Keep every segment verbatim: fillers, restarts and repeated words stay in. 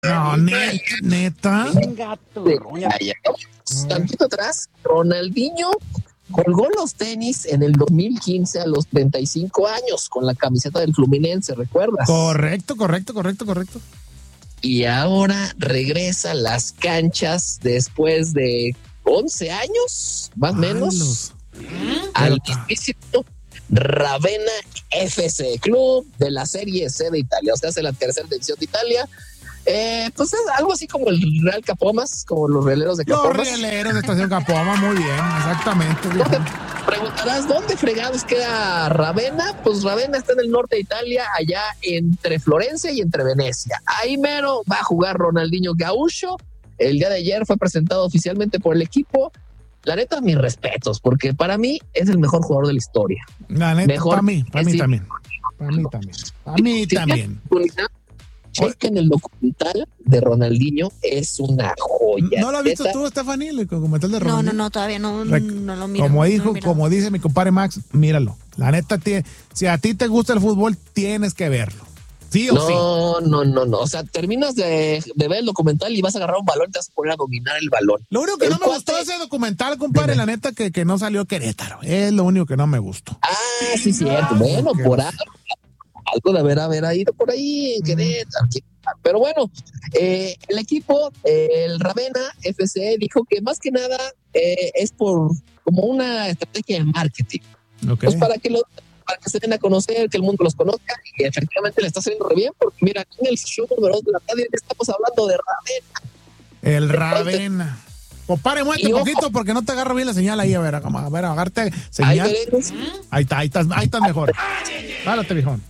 No, net, neta. Tantito atrás, Ronaldinho colgó los tenis en el dos mil quince a los treinta y cinco años con la camiseta del Fluminense, ¿recuerdas? Correcto, correcto, correcto, correcto. Y ahora regresa a las canchas después de once años, más o menos, al mismísimo Ravenna F C, club de la Serie C de Italia, o sea, hace la tercera división de Italia. Eh, pues es algo así como el Real Capomas, como los rieleros de Capomas. Los rieleros de Estación Capoma, muy bien, exactamente. Te preguntarás, ¿dónde fregados queda Ravenna? Pues Ravenna está en el norte de Italia, allá entre Florencia y entre Venecia. Ahí mero va a jugar Ronaldinho Gaúcho. El día de ayer fue presentado oficialmente por el equipo. La neta, mis respetos, porque para mí es el mejor jugador de la historia. La neta, para mí, para mí también. Para mí también. Para mí también. Chequen el documental de Ronaldinho, es una joya. ¿No lo has visto tú, Stephanie, el documental de Ronaldinho? No, no, no, todavía no, no lo miro. Como dijo, no como dice mi compadre Max, míralo. La neta, si a ti te gusta el fútbol, tienes que verlo. ¿Sí o no, sí? No, no, no, no. O sea, terminas de, de ver el documental y vas a agarrar un balón y te vas a poner a dominar el balón. Lo único que el no me cuate... gustó de ese documental, compadre, la neta, que, que no salió Querétaro. Es lo único que no me gustó. Ah, sí, cierto. Bueno, por algo, algo de haber, haber ido por ahí en Querétaro. Pero bueno, eh, el equipo, eh, el Ravenna F C, dijo que más que nada eh, es por como una estrategia de marketing. Okay. Pues para que los para que se den a conocer, que el mundo los conozca, y efectivamente le está saliendo re bien, porque mira, aquí en el show número dos de la radio estamos hablando de Ravenna. El Ravenna. Compadre, muévete un poquito porque no te agarro bien la señal ahí, a ver, a ver, agarrarte señal. Ahí, ahí está, ahí estás, ahí estás mejor. Párate, viejón.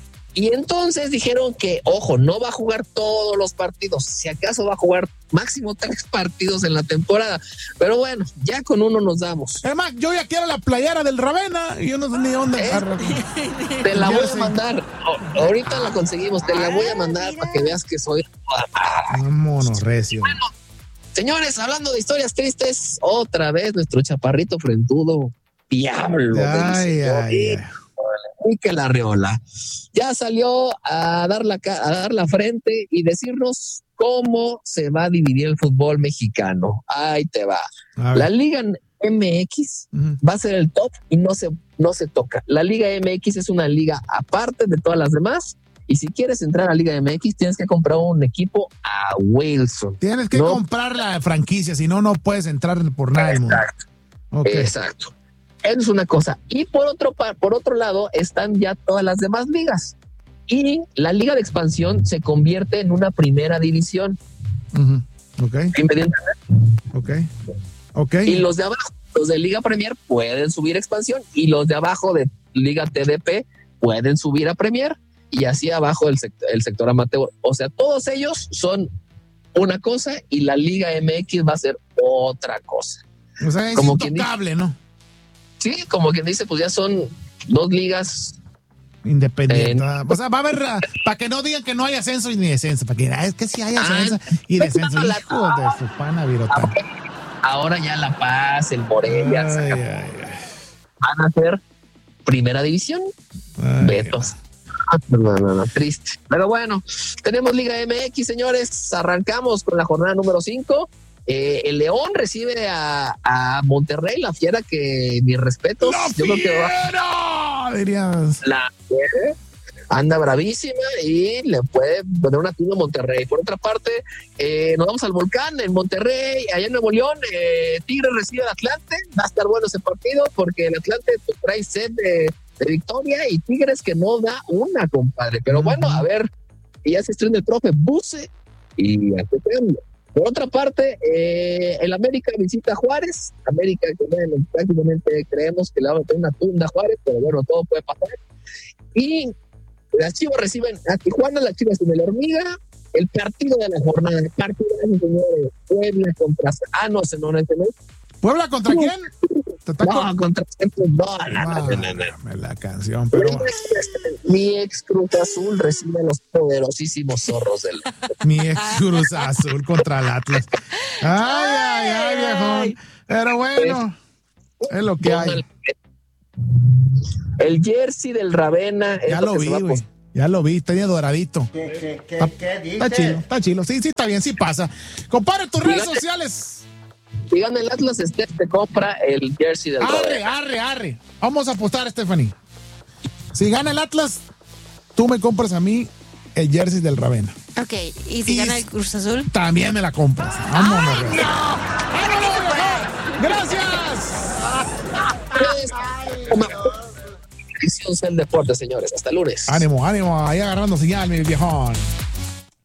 Y entonces dijeron que, ojo, no va a jugar todos los partidos, si acaso va a jugar máximo tres partidos en la temporada. Pero bueno, ya con uno nos damos. Es más, yo ya quiero la playera del Ravenna y yo no sé ni dónde. ¿Eh? Te la voy a mandar. Oh, ahorita la conseguimos, te la voy a mandar para que veas que soy. Vámonos, recio. Bueno, señores, hablando de historias tristes, otra vez nuestro chaparrito frentudo, Diablo. Ay, ay, ay. Mikel Arriola ya salió a dar, la, a dar la frente y decirnos cómo se va a dividir el fútbol mexicano. Ahí te va. La Liga M X uh-huh. va a ser el top y no se, no se toca. La Liga M X es una liga aparte de todas las demás. Y si quieres entrar a la Liga M X, tienes que comprar un equipo a Wilson. Tienes que ¿no? comprar la franquicia, si no, no puedes entrar por nada. Exacto. Okay. Exacto. Eso es una cosa. Y por otro, por otro lado están ya todas las demás ligas. Y la liga de expansión se convierte en una primera división. Uh-huh. Okay. Okay. Okay. Y los de abajo, los de Liga Premier, pueden subir a expansión. Y los de abajo de Liga T D P pueden subir a Premier. Y así abajo el sector, el sector amateur. O sea, todos ellos son una cosa y la Liga M X va a ser otra cosa. O sea, es como intocable, dice, ¿no? Sí, como quien dice, pues ya son dos ligas independientes. Eh, o sea, va a haber, para que no digan que no hay ascenso ni descenso, para que es que sí hay ascenso ah, y descenso. No, hijo la, de su pana virota. Ahora ya La Paz, el Morelia, ay, ay, ay. van a ser primera división. Ay, Betos. No, no, no, triste. Pero bueno, tenemos Liga M X, señores. Arrancamos con la jornada número cinco. Eh, el León recibe a, a Monterrey, la Fiera, que mis respetos. ¡La yo Fiera! Creo que va, dirías. La Fiera anda bravísima y le puede poner una tuna a Monterrey. Por otra parte, eh, nos vamos al Volcán en Monterrey, allá en Nuevo León. eh, Tigres recibe al Atlante. Va a estar bueno ese partido porque el Atlante pues, trae sed de, de victoria y Tigres que no da una, compadre. Pero uh-huh. bueno, a ver, ya se estrena el profe Buse y a Por otra parte, eh, el América visita a Juárez. América, que bueno, prácticamente creemos que le va a meter una tunda a Juárez, pero bueno, todo puede pasar. Y las Chivas reciben a Tijuana, las Chivas en el Hormiga. El partido de la jornada, el partido de señores, Puebla contra... Ah, no, no, no, no. ¿Puebla contra quién? No, con... contra... No, no, no, no, no. La canción, pero... Mi ex Cruz Azul recibe a los poderosísimos zorros del... Mi ex Cruz Azul contra el Atlas. Ay, ay, ay, viejón. Pero bueno, es lo que hay. El jersey del Ravenna... Ya lo vi, güey. Ya lo vi, tenía doradito. ¿Qué, qué, qué, está, qué dice? Está chilo, está chilo. Sí, sí, está bien, sí pasa. Compare tus redes Dígame. sociales. Si gana el Atlas, Steph te compra el jersey del Arre, Ravena. arre, arre. Vamos a apostar, Stephanie. Si gana el Atlas, tú me compras a mí el jersey del Ravena. Ok, ¿y si Y gana el Cruz Azul? También me la compras. Vámonos. ¡Ay, güey. ¡Vámonos, viejo! ¡Gracias! Edición Cel Deportes, señores. Hasta el lunes. Ánimo, ánimo. Ahí agarrando señal, mi viejón.